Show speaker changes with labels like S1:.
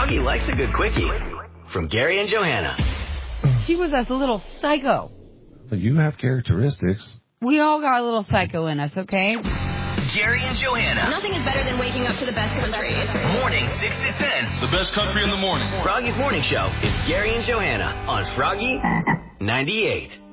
S1: Froggy likes a good quickie. From Gary and Johanna.
S2: She was a little psycho.
S3: But you have characteristics.
S2: We all got a little psycho in us, okay?
S1: Gary and Johanna.
S4: Nothing is better than waking up to the best country.
S1: Morning 6 to 10.
S5: The best country in the morning.
S1: Froggy's Morning Show is Gary and Johanna on Froggy 98.